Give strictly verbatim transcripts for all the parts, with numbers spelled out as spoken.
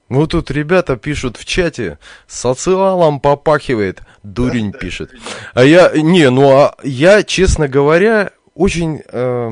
Вот тут ребята пишут в чате, социалом попахивает, дурень пишет. А я, не, ну а я, честно говоря, очень, э,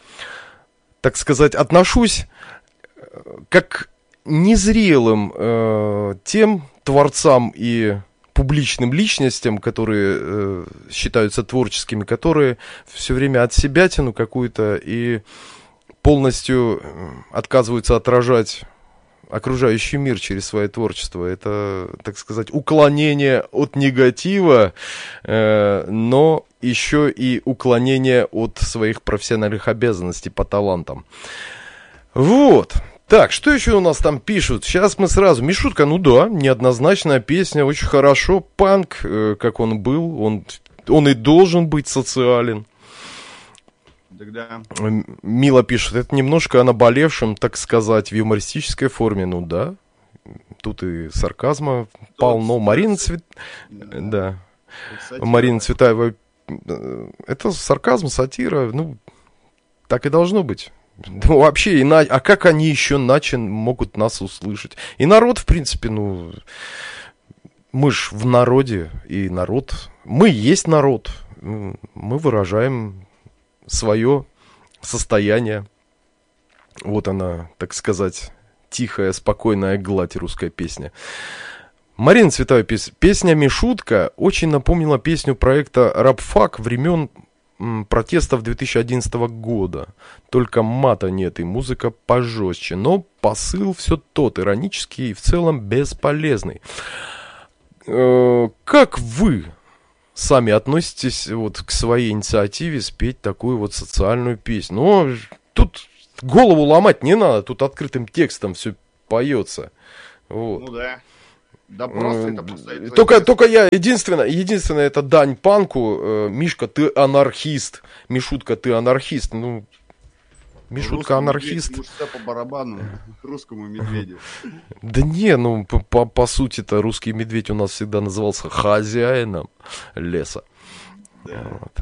так сказать, отношусь как к незрелым э, тем творцам и публичным личностям, которые э, считаются творческими, которые все время от себя тянут какую-то и полностью отказываются отражать окружающий мир через свое творчество. Это, так сказать, уклонение от негатива, э, но еще и уклонение от своих профессиональных обязанностей по талантам. Вот. Так, что еще у нас там пишут? Сейчас мы сразу. Мишутка, ну да, неоднозначная песня, очень хорошо. Панк, э, как он был, он, он и должен быть социален. Тогда... Мила пишет, это немножко о наболевшем, так сказать, в юмористической форме. Ну да, тут и сарказма тут полно. Марина Цвет... Да. Да. Марина Цветаева, это сарказм, сатира, ну, так и должно быть. Ну, вообще, ина... а как они еще иначе могут нас услышать? И народ, в принципе, ну, мы ж в народе, и народ, мы есть народ, мы выражаем свое состояние. Вот она, так сказать, тихая, спокойная гладь, русская песня. Марина Цветаева, пес... песня «Мишутка» очень напомнила песню проекта «Рабфак» времен м, протестов две тысячи одиннадцатого года. Только мата нет и музыка пожестче, но посыл все тот, иронический и в целом бесполезный. Э-э- как вы сами относитесь вот к своей инициативе спеть такую вот социальную песню? Ну, тут голову ломать не надо, тут открытым текстом все поется. Вот. Ну да. Да просто это поставить. Только, только я, единственное, единственное, это дань панку. э, Мишка, ты анархист. Мишутка, ты анархист. Ну, Мишутка анархист. Медведь, по барабану русскому медведю. Да не, ну по, по, по сути-то русский медведь у нас всегда назывался хозяином леса. Да. Вот.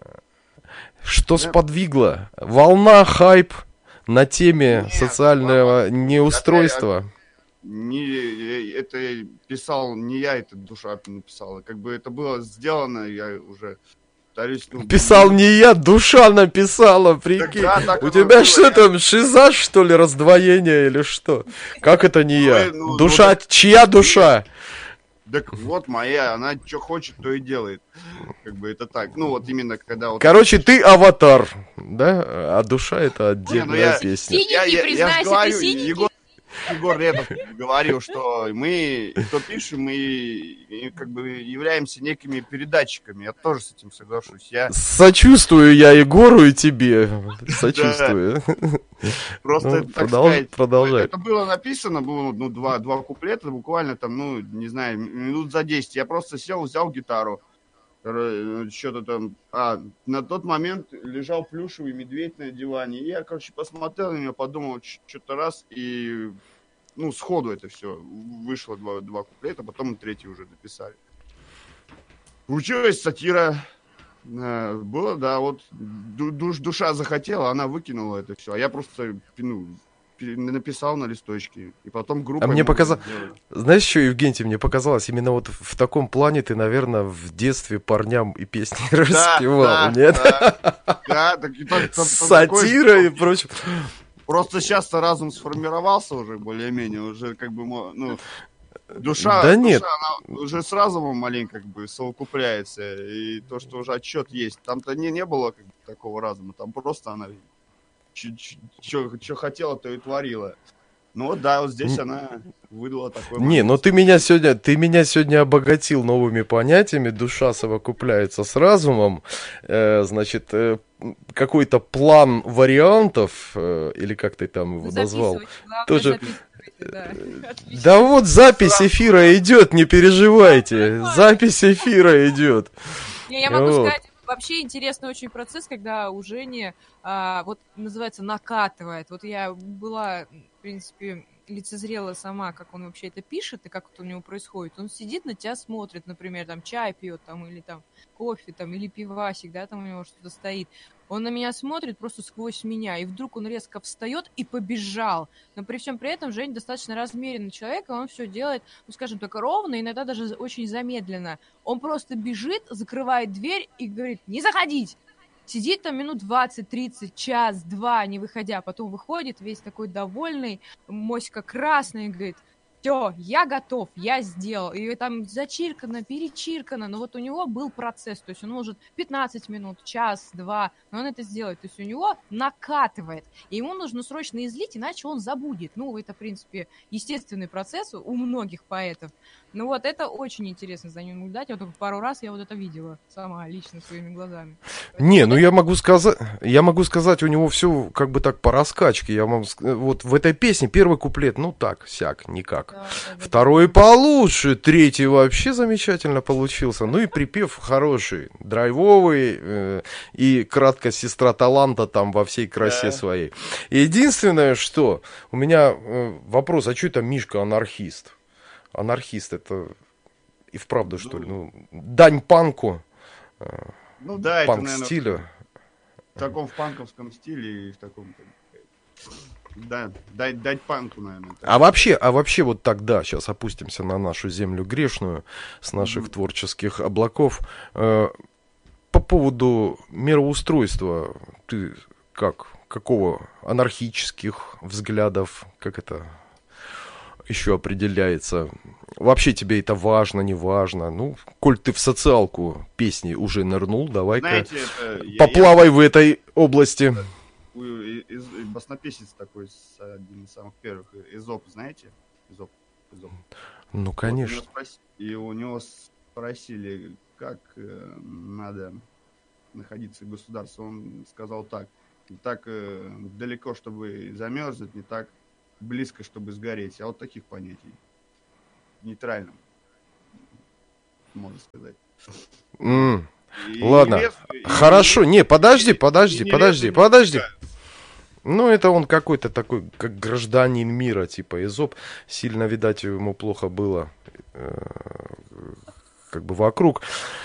Что да. сподвигло? Волна, хайп на теме Нет, социального мама, неустройства. Это, не, это писал не я, это душа написала. Как бы это было сделано, я уже... Писал не я, душа написала, прикинь. Да, так у тебя было, что я... там, шиза, что ли, раздвоение или что? Как это не ну, я? Ну, душа, ну, чья душа? Так вот моя, она что хочет, то и делает. Как бы это так. Ну вот именно когда вот... Короче, ты аватар, да? А душа это отдельная не, ну я... песня. Синенький, я, я, признайся, я говорю, ты синенький? Егор... Егор Летов говорил, что мы, кто пишем, мы и, как бы являемся некими передатчиками. Я тоже с этим соглашусь. Я... Сочувствую я Егору и тебе. Сочувствую. Просто, так сказать, продолжай. Это было написано, было ну, два, два куплета, буквально там, ну, не знаю, минут за десять. Я просто сел, взял гитару. Что-то там... А, на тот момент лежал плюшевый медведь на диване. И я, короче, посмотрел на него, подумал что-то раз, и, ну, сходу это все. Вышло два, два куплета, потом третий уже дописали. Получилась сатира. Было, да, вот душ, душа захотела, она выкинула это все. А я просто, ну... написал на листочке, и потом группа... А мне показалось... Знаешь, что, Евгений, мне показалось, именно вот в таком плане ты, наверное, в детстве парням и песни да, распевал, да, нет? Да, да, так, так, так, сатира и прочее. Просто сейчас-то разум сформировался уже более-менее, уже как бы, ну... Душа, да душа нет. Она уже с разумом маленько как бы совокупляется, и то, что уже отчет есть. Там-то не, не было как бы, такого разума, там просто она... Что хотела, то и творила. Ну вот да, вот здесь она выдала такой... Не, ну ты меня сегодня, ты меня сегодня обогатил новыми понятиями. Душа совокупляется с разумом. Э, значит, э, какой-то план вариантов, э, или как ты там его назвал. Тоже... Да. Да вот запись эфира идет, не переживайте. Запись эфира идет. Не, я могу вот. сказать... Вообще интересный очень процесс, когда у Жени, а, вот называется, накатывает. Вот я была, в принципе, лицезрела сама, как он вообще это пишет и как это у него происходит. Он сидит на тебя, смотрит, например, там чай пьет, там, или там кофе, там, или пивасик, да, там у него что-то стоит. Он на меня смотрит просто сквозь меня, и вдруг он резко встает и побежал. Но при всем при этом Жень достаточно размеренный человек, и он все делает, ну, скажем так, ровно, иногда даже очень замедленно. Он просто бежит, закрывает дверь и говорит: не заходить! Сидит там минут двадцать-тридцать, час, два, не выходя, потом выходит весь такой довольный, моська красная, и говорит: все, я готов, я сделал. И там зачиркано, перечиркано, но вот у него был процесс, то есть он может пятнадцать минут, час, два, но он это сделает, то есть у него накатывает, и ему нужно срочно излить, иначе он забудет. Ну, это, в принципе, естественный процесс у многих поэтов. Ну вот, это очень интересно за ним наблюдать, вот пару раз я вот это видела сама, лично, своими глазами. Не, ну я могу сказать, я могу сказать, у него все как бы так по раскачке. Я могу, вот в этой песне первый куплет, ну так, сяк, никак. Да, да, да, Второй да. получше, третий вообще замечательно получился. Ну и припев хороший, драйвовый, э, и кратко сестра таланта там во всей красе да. своей. Единственное, что у меня э, вопрос, а что это Мишка анархист? Анархист это и вправду, что ли? Ну, дань панку. Ну да, панк-стилю. Это, наверное, в таком в панковском стиле и в таком... Да, дать, дать панку, наверное. Так. А вообще, а вообще вот тогда, сейчас опустимся на нашу землю грешную, с наших mm-hmm. творческих облаков. Э, по поводу мироустройства, ты как, какого анархических взглядов, как это еще определяется? Вообще тебе это важно, не важно? Ну, коль ты в социалку песни уже нырнул, давай-ка Знаете, это, поплавай я, я... в этой области. Из, из, баснописец такой, один из самых первых, Эзоп, знаете? Эзоп, Эзоп. Ну, конечно. Вот у спрос... И у него спросили, как э, надо находиться в государстве. Он сказал так: не так э, далеко, чтобы замерзнуть, не так близко, чтобы сгореть. А вот таких понятий. Нейтральным, можно сказать. Mm. Ладно, лес, хорошо, и, не, подожди, подожди, и подожди, подожди. Ну, это он какой-то такой, как гражданин мира, типа Эзоп. Сильно, видать, ему плохо было, э, как бы вокруг.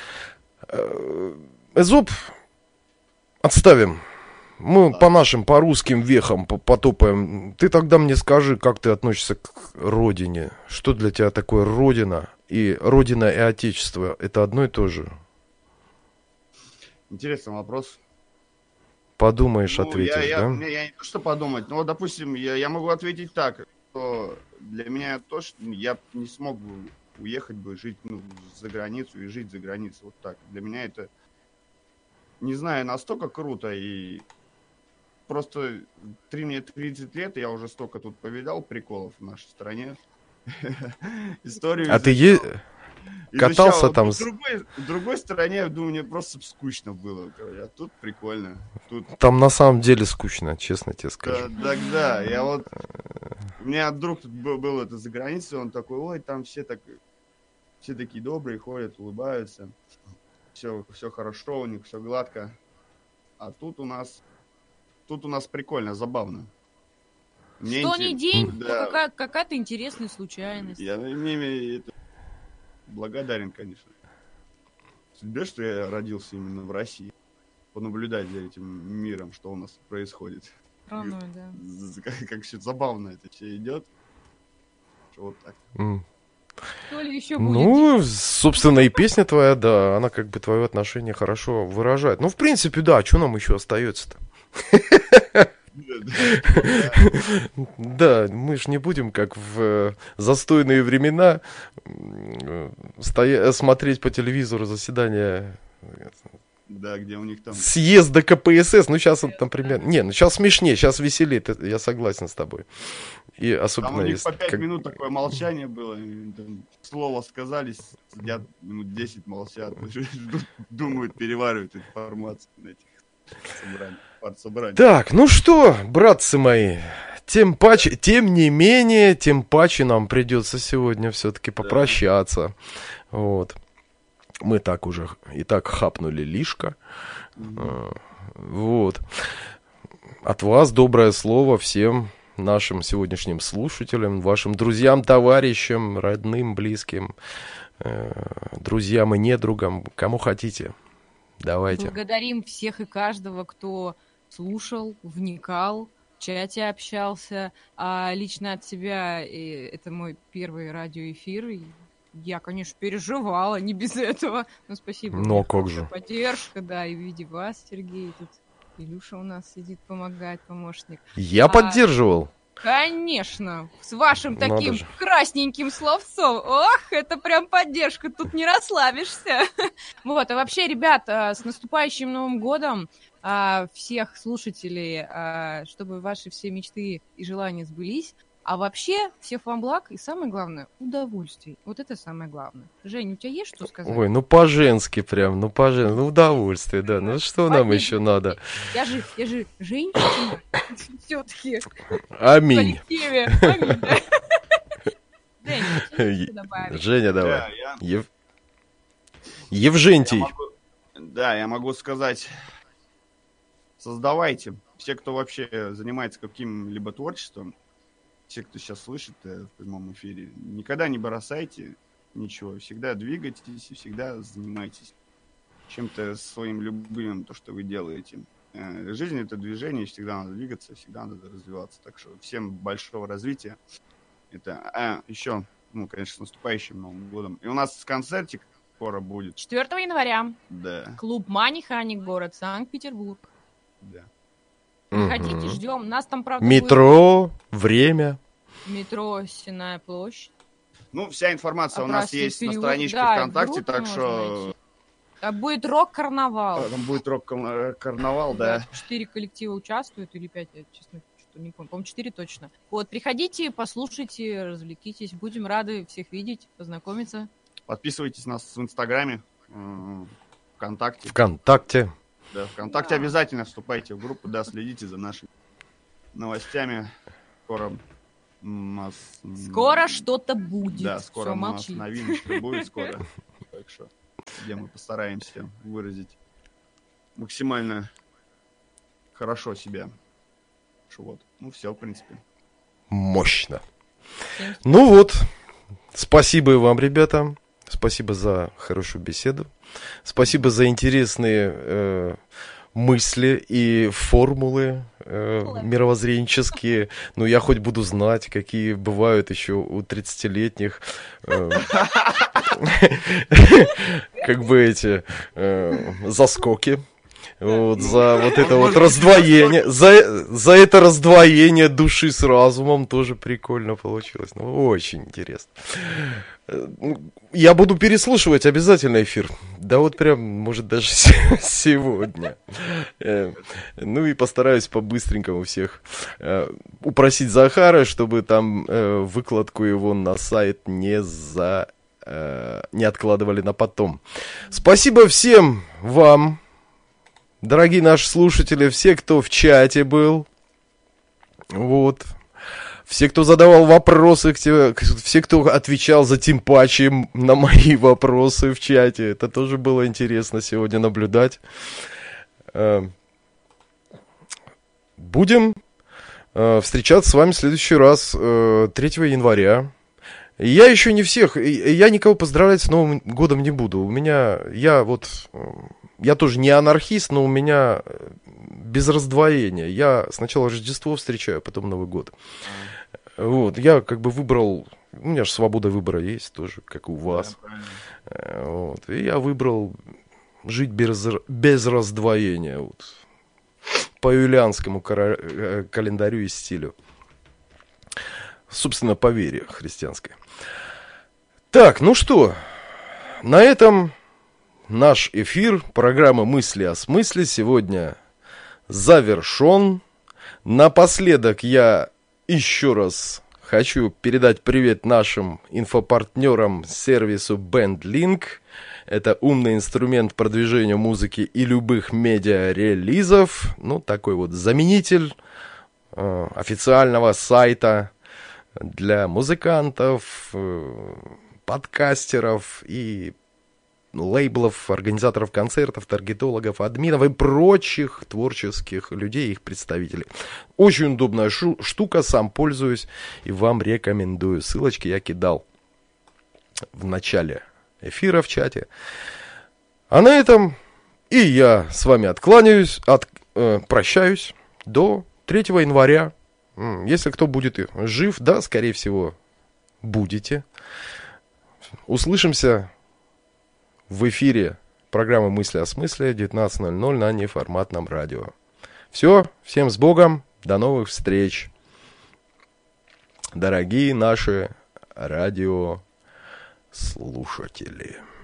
Эзоп отставим. Мы по нашим, по русским вехам потопаем. Ты тогда мне скажи, как ты относишься к родине? Что для тебя такое родина? И родина и отечество — это одно и то же? Интересный вопрос. Подумаешь, ну, ответишь, я, да? Я, я не то, что подумать, но, допустим, я, я могу ответить так, что для меня то, что я не смог бы уехать бы, жить ну, за границу и жить за границей. Вот так. Для меня это, не знаю, настолько круто. И просто три, мне тридцать лет, я уже столько тут повидал приколов в нашей стране. Историю. А ты е... катался изучал. там? В другой, в другой стороне, я думаю, мне просто скучно было. А тут прикольно. Тут... Там на самом деле скучно, честно тебе скажу. Да, да, да. Я вот... У меня друг был, был это за границей, он такой: ой, там все так, все такие добрые, ходят, улыбаются. Все, все хорошо у них, все гладко. А тут у нас... Тут у нас прикольно, забавно. Мне Что интерес... ни день, да. какая- какая-то интересная случайность. Я мне это... благодарен, конечно. Судьбе, что я родился именно в России. Понаблюдать за этим миром, что у нас происходит. Страной, да. Как, как все забавно это все идет. Вот так. Mm. Что ли еще будет? Ну, собственно, и песня твоя, да, она как бы твое отношение хорошо выражает. Ну, в принципе, да, что нам еще остается-то? Да, мы ж не будем, как в застойные времена, стоя... смотреть по телевизору заседания. Да, где у них там... съезда ка пэ эс эс, ну сейчас, например... Не, ну сейчас смешнее, сейчас веселее, я согласен с тобой. И особенно... Там у них если... по пять как... минут такое молчание было, там, слово сказали, сидят минут десять молчат, думают, переваривают информацию на этих собраниях. Так, ну что, братцы мои, тем паче, тем не менее, тем паче нам придется сегодня все-таки попрощаться. Да. Вот. Мы так уже и так хапнули лишка. Mm-hmm. Вот. От вас доброе слово всем нашим сегодняшним слушателям, вашим друзьям, товарищам, родным, близким, э, друзьям и недругам, кому хотите. Давайте. Благодарим всех и каждого, кто слушал, вникал, в чате общался. А лично от себя, и это мой первый радиоэфир, и я, конечно, переживала, не без этого. Но спасибо. Но как же. Поддержка, да, и в виде вас, Сергей. Тут Илюша у нас сидит, помогает, помощник. Я а... поддерживал. Конечно, с вашим Надо таким же. красненьким словцом. Ох, это прям поддержка, тут не расслабишься. Вот, а вообще, ребята, с наступающим Новым годом а, всех слушателей, а, чтобы ваши все мечты и желания сбылись. А вообще, всех вам благ и самое главное, удовольствий. Вот это самое главное. Жень, у тебя есть что сказать? Ой, ну по-женски прям, ну по-женски, ну удовольствие, да. Ну что нам Понятно. еще надо? Я же, я же женщина все-таки. Аминь. В коллективе. Аминь, да. Жень, что ты добавишь? Женя, Да, давай. я, Ев... я Евжентий. могу, да, я могу сказать, создавайте. Все, кто вообще занимается каким-либо творчеством, все, кто сейчас слышит э, в прямом эфире, никогда не бросайте ничего, всегда двигайтесь и всегда занимайтесь чем-то своим любимым, то, что вы делаете. Э, жизнь — это движение, всегда надо двигаться, всегда надо развиваться. Так что всем большого развития. Это, а, еще, ну, конечно, с наступающим Новым годом. И у нас концертик скоро будет. четвёртого января. Да, Клуб «Маниханик», город Санкт-Петербург. да. Приходите, Мгм. ждем. Нас там, правда, Метро, время. будет метро «Сенная площадь». Ну, вся информация у нас Апраксиев есть на переулок. страничке Да, в ВКонтакте, группе так можно что найти. А будет рок-карнавал. э, там будет рок-карнавал, да. Четыре коллектива участвуют, или пять, я, честно, что не помню. По-моему, четыре точно. Вот, приходите, послушайте, развлекитесь. Будем рады всех видеть, познакомиться. Подписывайтесь на нас в Инстаграме, э, ВКонтакте. ВКонтакте. Да, ВКонтакте Да. обязательно вступайте в группу, да, следите за нашими новостями. Скоро у нас... м, Скоро что-то будет. Да, скоро Всё, у нас молчи. новиночка будет скоро. Так что, где мы постараемся выразить максимально хорошо себя. Что вот. Ну, все, в принципе. Мощно. Всем Ну вот, спасибо и вам, ребята. Спасибо за хорошую беседу. Спасибо за интересные э, мысли и формулы э, мировоззренческие. Ну, я хоть буду знать, какие бывают еще у тридцатилетних э, как бы эти э, заскоки. Вот, за вот это вот раздвоение, за, за это раздвоение души с разумом тоже прикольно получилось. Ну, очень интересно. Э, ну, Я буду переслушивать обязательно эфир. Да вот прям, может, даже се- сегодня. Э, Ну и постараюсь по-быстренькому всех э, упросить Захара, чтобы там э, выкладку его на сайт не за э, не откладывали на потом. Спасибо всем вам. Дорогие наши слушатели, все, кто в чате был, вот, все, кто задавал вопросы, те- все, кто отвечал за тимпачи на мои вопросы в чате, это тоже было интересно сегодня наблюдать. Э, Будем э, встречаться с вами в следующий раз, э, третьего января. Я еще не всех, и- я никого поздравлять с Новым годом не буду. У меня, я вот, э, я тоже не анархист, но у меня э, без раздвоения. Я сначала Рождество встречаю, а потом Новый год. Вот, я как бы выбрал, у меня же свобода выбора есть тоже, как и у вас. Да, правильно. Э, Вот, и я выбрал жить без, р- без раздвоения, вот, по юлианскому кара- э, календарю и стилю. Собственно, по вере христианской. Так, ну что, на этом наш эфир программы «Мысли о смысле» сегодня завершен. Напоследок я еще раз хочу передать привет нашим инфопартнерам сервису BandLink. Это умный инструмент продвижения музыки и любых медиа-релизов. Ну, такой вот заменитель э, официального сайта для музыкантов, э, подкастеров и лейблов, организаторов концертов, таргетологов, админов и прочих творческих людей, их представителей. Очень удобная шу- штука, сам пользуюсь и вам рекомендую. Ссылочки я кидал в начале эфира в чате. А на этом и я с вами откланяюсь, от, э, прощаюсь до третьего января. Если кто будет жив, да, скорее всего, будете. Услышимся в эфире программы «Мысли о смысле» девятнадцать ноль ноль на неформатном радио. Все, всем с Богом, до новых встреч. Дорогие наши радиослушатели.